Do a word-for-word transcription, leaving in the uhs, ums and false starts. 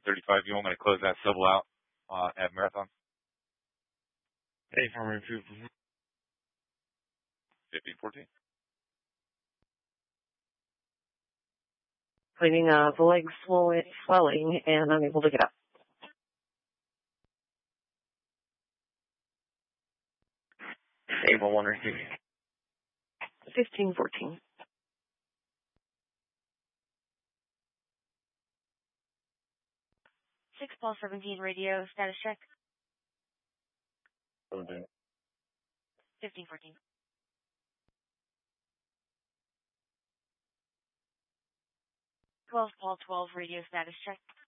thirty-five. You want me to close that civil out uh, at Marathon? Hey, Farmer Food. fifteen fourteen. Claiming uh, the leg swelling, swelling and unable to get up. Able one receive. fifteen fourteen. six Paul seventeen radio, status check. seventeen. fifteen fourteen. twelve Paul twelve radio, status check.